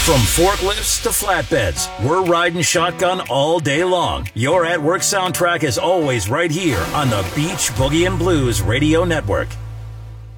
From forklifts to flatbeds, we're riding shotgun all day long. Your at-work soundtrack is always right here on the Beach Boogie and Blues Radio Network.